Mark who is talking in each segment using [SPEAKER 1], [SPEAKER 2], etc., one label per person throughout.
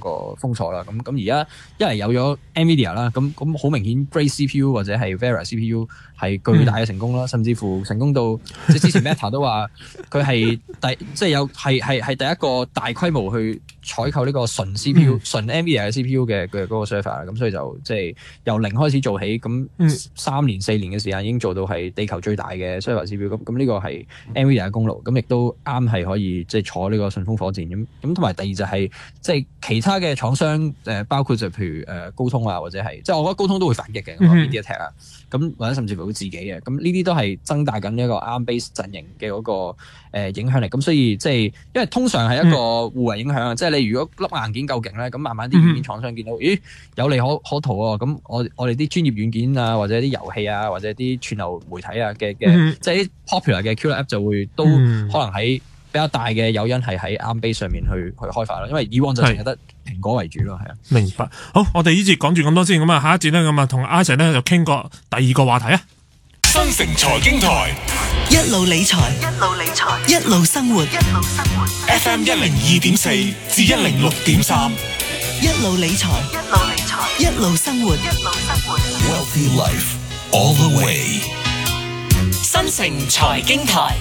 [SPEAKER 1] 個封鎖啦。咁而家一嚟有咗 NVIDIA 啦，咁好明顯 Grace CPU 或者係 Vera CPU 係巨大嘅成功啦，甚至乎成功到即係之前 Meta 都話佢係即係有係第一個大規模去採購呢個純 CPU 純 NVIDIA 嘅 CPU 嘅嗰個 server 啦。咁所以就即係由零開始做起，咁3年4年嘅時間已經做到係地球最大嘅 server CPU。咁呢個係 NVIDIA 嘅功勞，咁亦都啱係可以即係坐呢個順風火箭咁。同埋第二就係即係其他嘅廠商包括就譬如高通啊，或者係即係我覺得高通都會反擊嘅，MediaTek 啊，咁或者甚至乎自己嘅，咁呢啲都係增大緊一個 ARM-based 陣營嘅嗰個影響力。咁所以即係因為通常係一個互為影響啊，即係你如果粒硬件夠勁咧，咁慢慢啲軟件廠商見到咦有利可圖喎，咁我哋啲專業軟件啊，或者啲遊戲啊，或者啲串流媒體啊嘅即係啲 popular 嘅 Killer App 就會都可能喺比較大嘅誘因係喺 ARM-base 上面去開發啦，因為以往就淨係得蘋果為主咯，係啊。
[SPEAKER 2] 明白。好，我哋呢節講住咁多先，咁啊下一節咧咁啊同阿 Sir 咧就傾過第二個話題啊。
[SPEAKER 3] 新城財經台
[SPEAKER 4] 一路理財，一路生活。
[SPEAKER 3] FM 102.4至106.3，
[SPEAKER 4] 一路理財，一路生活。
[SPEAKER 3] Wealthy Life all the way。
[SPEAKER 4] 新城財經台。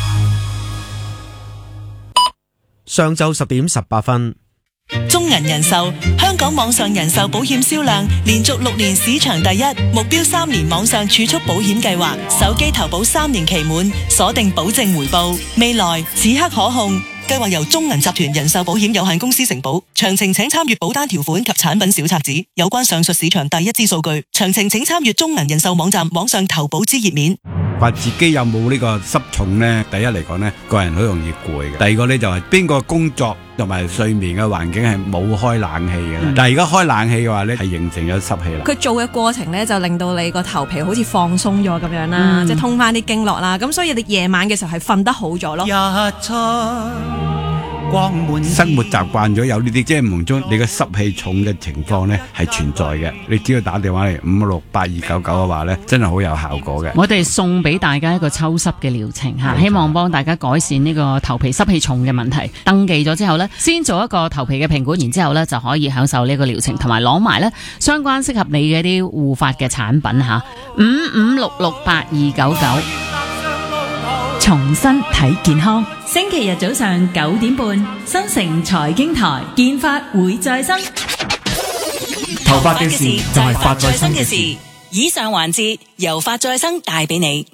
[SPEAKER 5] 上晝10點18分。
[SPEAKER 4] 中銀人壽香港網上人壽保險銷量連續6年市場第一，目標3年網上儲蓄保險計劃，手機投保3年期滿，鎖定保證回報，未來此刻可控。計劃由中銀集團人壽保險有限公司承保，詳情請參閱保單條款及產品小冊子。有關上述市場第一支數據，詳情請參閱中銀人壽網站網上投保之頁面。
[SPEAKER 6] 話自己有冇呢個濕重呢？第一嚟講呢，個人好容易攰嘅。第二個呢，就係邊個工作同埋睡眠嘅環境係冇開冷氣嘅。但係而家開冷氣嘅話呢，係形成咗濕氣啦。
[SPEAKER 7] 佢做嘅過程呢，就令到你個頭皮好似放鬆咗咁樣啦，即係通翻啲經絡啦。咁所以你夜晚嘅時候係瞓得好咗咯。
[SPEAKER 6] 生活習慣咗有呢啲，即係夢中你嘅濕氣重嘅情況呢係存在嘅。你只要打電話嚟568-299嘅話呢，真係好有效果嘅。
[SPEAKER 8] 我哋送俾大家一個抽濕嘅療程吓，希望幫大家改善呢個頭皮濕氣重嘅問題。登記咗之後呢，先做一個頭皮嘅評估，然之後呢就可以享受呢個療程，同埋攞埋呢相關適合你嘅啲護髮嘅產品吓。55668299。重新睇健康。
[SPEAKER 9] 星期日早上9點半，新城財經台，健髮會再生。
[SPEAKER 4] 頭髮嘅事就係髮再生嘅事。以上環節由髮再生帶俾你。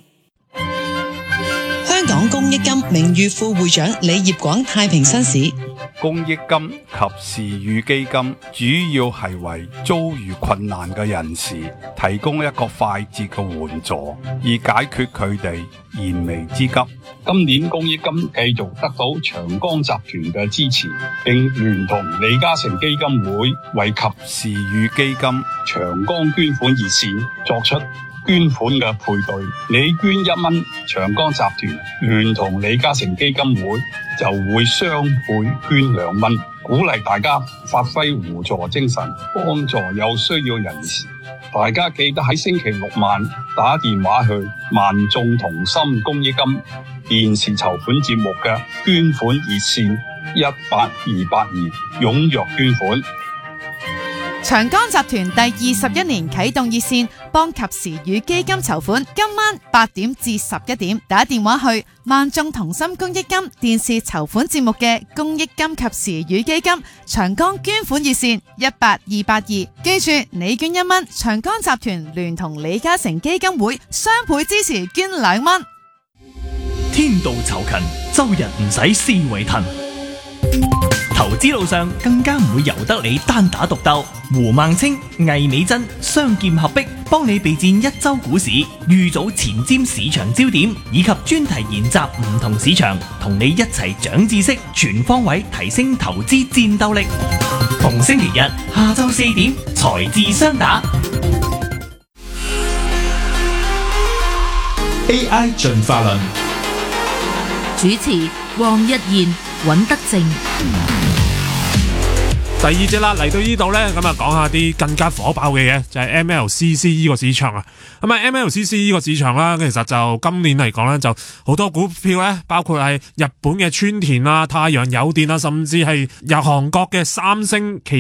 [SPEAKER 4] 香港公益金名譽副會長李業廣太平紳士。
[SPEAKER 10] 公益金及時雨基金主要係為遭遇困難嘅人士提供一個快捷嘅援助，以解決佢哋燃眉之急。
[SPEAKER 11] 今年公益金繼續得到長江集團嘅支持，並聯同李嘉誠基金會為及時雨基金長江捐款熱線作出捐款嘅配對。你捐1蚊，長江集團聯同李嘉誠基金會就會雙倍捐2蚊，鼓勵大家發揮互助精神，幫助有需要人士。大家記得喺星期6晚打電話去萬眾同心公益金電視籌款節目嘅捐款熱線18282，踴躍捐款。
[SPEAKER 12] 長江集團第21年啟動熱線，幫及時雨基金籌款。今晚8點至11點，打電話去萬眾同心公益金電視籌款節目嘅公益金及時雨基金長江捐款熱線18282。記住，你捐1蚊，長江集團聯同李嘉誠基金會雙倍支持捐2蚊。
[SPEAKER 13] 天道酬勤，周日唔使思維騰。投資路上更加唔會由得你單打獨鬥，胡孟青、魏美珍雙劍合璧，幫你備戰一周股市，預早前瞻市場焦點，以及專題研習唔同市場，同你一齊長知識，全方位提升投資戰鬥力。逢星期日下晝4點，財智雙打。
[SPEAKER 14] AI 進化論，
[SPEAKER 15] 主持黃一燕、尹德正。
[SPEAKER 2] 第二節啦，嚟到呢度呢，咁啊講下啲更加火爆嘅嘢，就係 MLCC 呢個市場啊。咁啊 MLCC 呢個市場啦，其實就今年嚟講呢，就好多股票呢，包括係日本嘅川田啊、太陽誘電啊，甚至係日韓國嘅三星。